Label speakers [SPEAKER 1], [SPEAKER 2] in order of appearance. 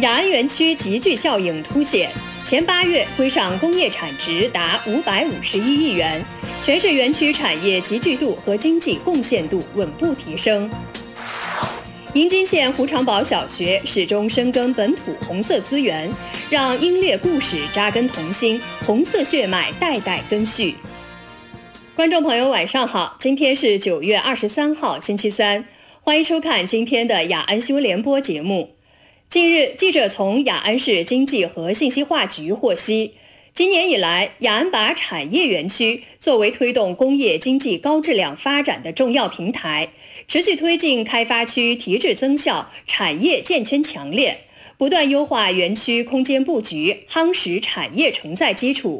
[SPEAKER 1] 雅安园区集聚效应凸显，前8月规上工业产值达551亿元，全市园区产业集聚度和经济贡献度稳步提升。银津县胡长堡小学始终深耕本土红色资源，让英烈故事扎根童心，红色血脉代代根续。观众朋友晚上好，今天是9月23号星期三，欢迎收看今天的雅安新闻联播节目。近日，记者从雅安市经济和信息化局获悉，今年以来，雅安把产业园区作为推动工业经济高质量发展的重要平台，持续推进开发区提质增效、产业建圈强链，不断优化园区空间布局，夯实产业承载基础，